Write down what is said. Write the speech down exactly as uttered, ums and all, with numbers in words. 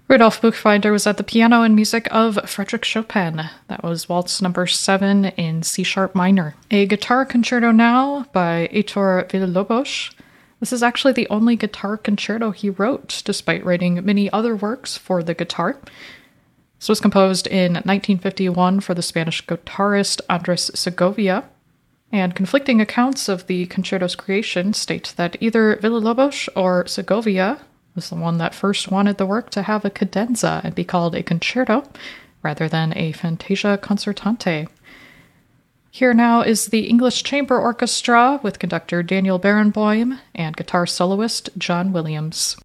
Rudolf Buchbinder was at the piano and music of Frédéric Chopin. That was Waltz number seven in C-sharp minor. A guitar concerto now by Heitor Villa-Lobos. This is actually the only guitar concerto he wrote, despite writing many other works for the guitar. This was composed in nineteen fifty-one for the Spanish guitarist Andres Segovia, and conflicting accounts of the concerto's creation state that either Villa-Lobos or Segovia was the one that first wanted the work to have a cadenza and be called a concerto, rather than a fantasia concertante. Here now is the English Chamber Orchestra with conductor Daniel Barenboim and guitar soloist John Williams.